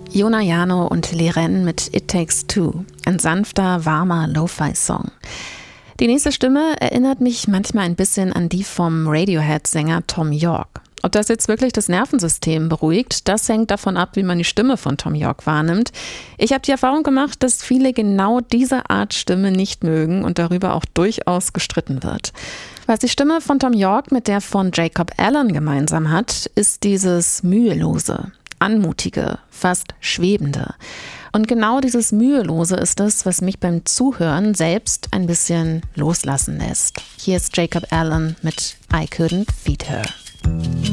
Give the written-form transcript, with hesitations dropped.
Jona Jano und Liren mit It Takes Two, ein sanfter, warmer Lo-Fi-Song. Die nächste Stimme erinnert mich manchmal ein bisschen an die vom Radiohead-Sänger Thom Yorke. Ob das jetzt wirklich das Nervensystem beruhigt, das hängt davon ab, wie man die Stimme von Thom Yorke wahrnimmt. Ich habe die Erfahrung gemacht, dass viele genau diese Art Stimme nicht mögen und darüber auch durchaus gestritten wird. Was die Stimme von Thom Yorke mit der von Jacob Allen gemeinsam hat, ist dieses mühelose, anmutige, fast schwebende. Und genau dieses Mühelose ist es, was mich beim Zuhören selbst ein bisschen loslassen lässt. Hier ist Jacob Allen mit I Couldn't Feed Her.